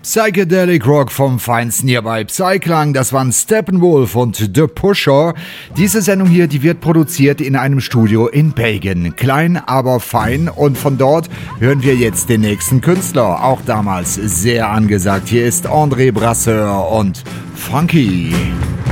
Psychedelic Rock vom Feinsten hier bei Psyklang. Das waren Steppenwolf und The Pusher. Diese Sendung hier, die wird produziert in einem Studio in Belgien. Klein, aber fein. Und von dort hören wir jetzt den nächsten Künstler. Auch damals sehr angesagt. Hier ist André Brasseur und Funky.